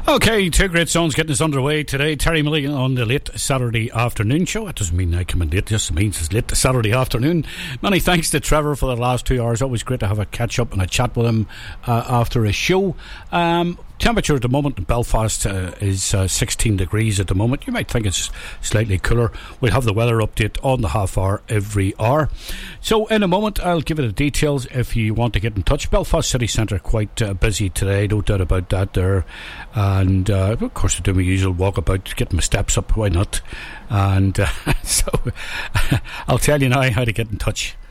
Okay, two great songs getting us underway today. Terry Milligan on the late Saturday afternoon show. That doesn't mean I come in late, it just means it's late Saturday afternoon. Many thanks to Trevor for the last 2 hours. Always great to have a catch up and a chat with him after a show. Temperature at the moment in Belfast is 16 degrees at the moment. You might think it's slightly cooler. We'll have the weather update on the half hour every hour. So in a moment I'll give you the details if you want to get in touch. Belfast City Centre quite busy today, no doubt about that there. And of course I do my usual walkabout, get my steps up, why not? And so I'll tell you now how to get in touch.